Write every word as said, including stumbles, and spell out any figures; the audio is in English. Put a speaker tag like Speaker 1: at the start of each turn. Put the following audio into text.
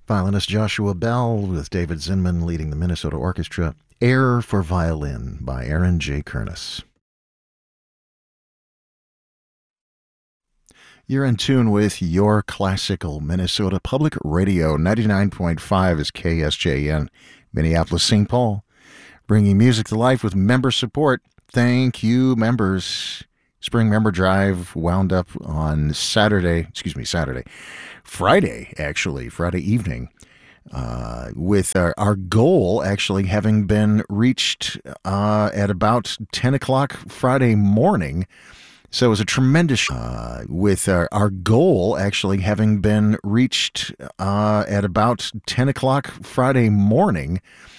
Speaker 1: Violinist Joshua Bell with David Zinman leading the Minnesota Orchestra. Air for Violin by Aaron J. Kernis. You're in tune with your classical Minnesota Public Radio. ninety-nine point five is K S J N, Minneapolis, Saint Paul. Bringing music to life with member support. Thank you, members. Spring Member Drive wound up on Saturday, excuse me, Saturday, Friday, actually, Friday evening, uh, with our, our goal actually having been reached uh, at about ten o'clock Friday morning. So it was a tremendous, uh, with our, our goal actually having been reached uh, at about ten o'clock Friday morning.